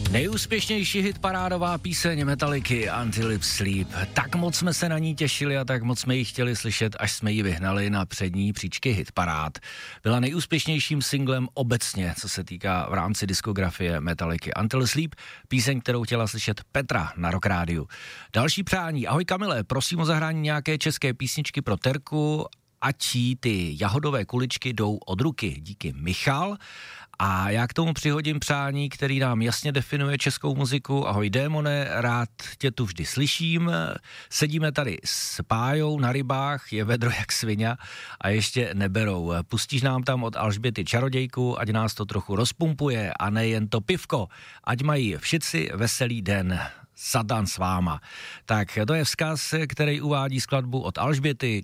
Nejúspěšnější hitparádová píseň Metallicy Until It Sleep. Tak moc jsme se na ní těšili a tak moc jsme ji chtěli slyšet, až jsme ji vyhnali na přední příčky hitparád. Byla nejúspěšnějším singlem obecně, co se týká v rámci diskografie Metallicy Until It Sleep, píseň, kterou chtěla slyšet Petra na Rock Rádiu. Další přání. Ahoj Kamile, prosím o zahrání nějaké české písničky pro Terku, ať jí ty jahodové kuličky jdou od ruky. Díky, Michal. A já k tomu přihodím přání, který nám jasně definuje českou muziku. Ahoj démone, rád tě tu vždy slyším. Sedíme tady s Pájou na rybách, je vedro jak svině a ještě neberou. Pustíš nám tam od Alžběty čarodějku, ať nás to trochu rozpumpuje a nejen to pivko. Ať mají všichni veselý den. Satan s váma. Tak to je vzkaz, který uvádí skladbu od Alžběty